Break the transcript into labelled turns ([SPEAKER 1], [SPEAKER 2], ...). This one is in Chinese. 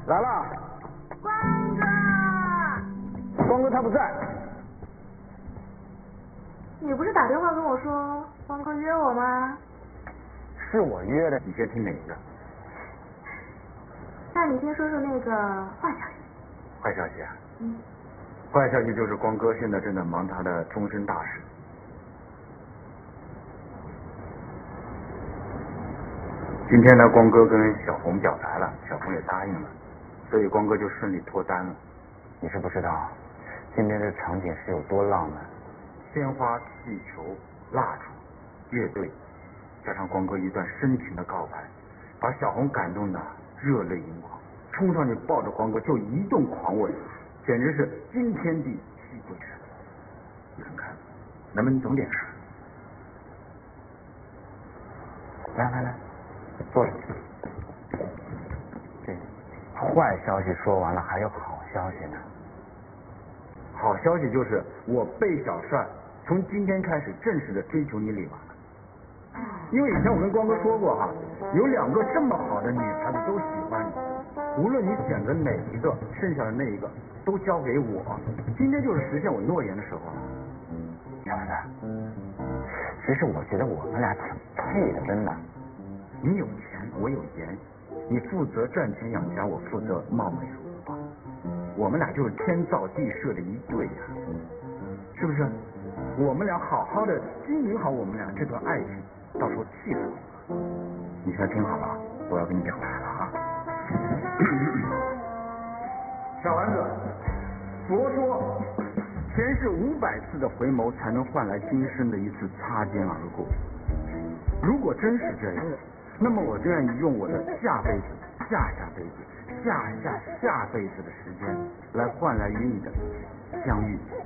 [SPEAKER 1] 来了。
[SPEAKER 2] 光哥，
[SPEAKER 1] 光哥他不在。
[SPEAKER 2] 你不是打电话跟我说光哥约我吗？
[SPEAKER 1] 是我约的，你先听哪个？
[SPEAKER 2] 那你先说说那个坏消息。
[SPEAKER 1] 坏消息啊？坏消息就是光哥现在正在忙他的终身大事。今天呢，光哥跟小红表白了，小红也答应了，所以光哥就顺利脱单了。你是不知道，今天这场景是有多浪漫，鲜花、气球、蜡烛、乐队，加上光哥一段深情的告白，把小红感动的热泪盈眶，冲上去抱着光哥就一顿狂吻，简直是惊天地泣鬼神。你看看，能不能整点事？来，坐着。对，坏消息说完了，还有好消息呢。好消息就是我贝小帅从今天开始正式的追求你李娃了。因为以前我跟光哥说过哈，有2个这么好的女孩子都喜欢你，无论你选择哪一个，剩下的那一个都交给我。今天就是实现我诺言的时候了。小子，其实我觉得我们俩挺配的，真的。你有钱，我有颜，你负责赚钱养家，我负责貌美如花，我们俩就是天造地设的一对呀，是不是？我们俩好好的经营好我们俩这段爱情，到时候气死我了。你现在听好了，我要跟你表白了啊！小丸子，佛说，前世500次的回眸才能换来今生的一次擦肩而过。如果真是这样，那么我就愿意用我的下辈子、下下辈子、下下下辈子的时间，来换来与你的相遇、